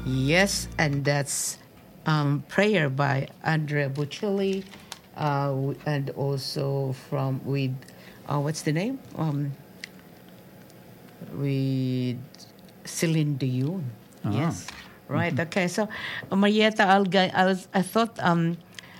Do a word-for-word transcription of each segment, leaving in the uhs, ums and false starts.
Yes, and that's um, Prayer by Andrea Bocelli, uh, w- and also from with, uh, what's the name? Um, with Celine Dion. Ah. Yes, right. Okay, so uh, Marietta, I'll, go- I'll I thought um,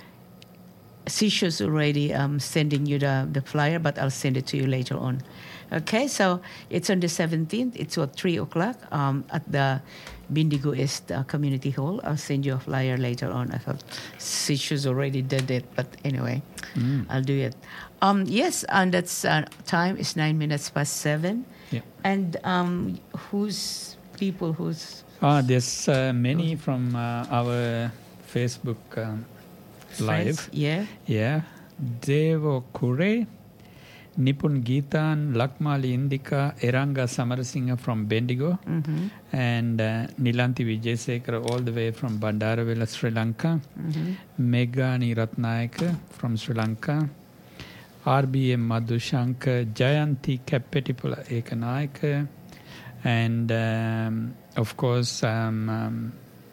Sishu's already um, sending you the, the flyer, but I'll send it to you later on. Okay, so it's on the seventeenth. It's at three o'clock um, at the Bindigo East uh, Community Hall. I'll send you a flyer later on. I thought Sishu's already did it, but anyway, Mm. I'll do it. Um, yes, and that's uh, time is nine minutes past seven. Yeah. And um, who's people who's Ah, there's uh, many from uh, our Facebook um, live. friends? Yeah. Yeah. Devo Kure, Nipun Geetan, Lakmali Indika, Eranga Samarasinghe from Bendigo, Mm-hmm. and uh, Nilanti Vijayasekara all the way from Bandarawela, Sri Lanka, Mm-hmm. Meghani Ratnayaka from Sri Lanka, R B M Madhushankar, Jayanti Kappetipula Ekanayaka, and um, of course um, um,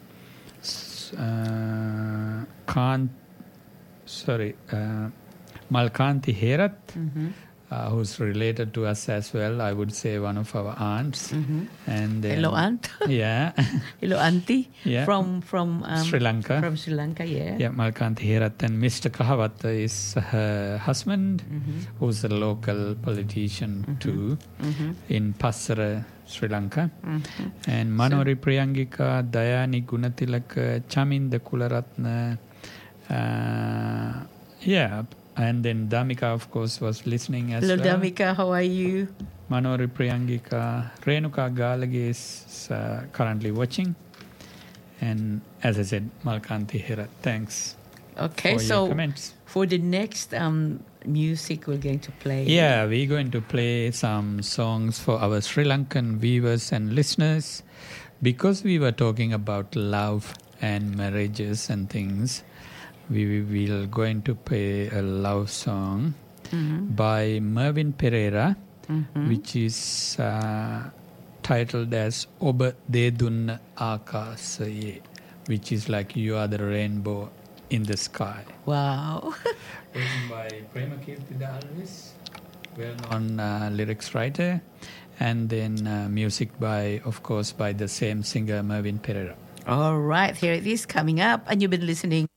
s- uh, Kant, sorry, uh, Malkanti Herat, Mm-hmm. uh, who's related to us as well. I would say one of our aunts. Mm-hmm. And then, Hello, aunt. Yeah. Hello, auntie. Yeah. From from um, Sri Lanka. From Sri Lanka, yeah. Yeah, Malkanti Herat. And Mister Kahawat is her husband, Mm-hmm. who's a local politician too, Mm-hmm. in Passara, Sri Lanka. Mm-hmm. And Manori Priyangika, Dayani Gunatilaka, Chaminda Kularatna. Uh, yeah. And then Damika, of course, was listening as Hello, well. Damika. How are you? Manori Priyangika, Renuka Galage is uh, currently watching. And as I said, Malkanti Hira, thanks Okay, for so your comments. for the next um, music we're going to play. Yeah, we're going to play some songs for our Sri Lankan viewers and listeners. Because we were talking about love and marriages and things, we will going to play a love song Mm-hmm. by Mervyn Pereira, Mm-hmm. which is uh, titled as Oba Dedun Akasaye, which is like you are the rainbow in the sky. Wow. Written by Premakirti Dalvis, well-known uh, lyrics writer, and then uh, music by, of course, by the same singer Mervyn Pereira. All right, here it is coming up, and you've been listening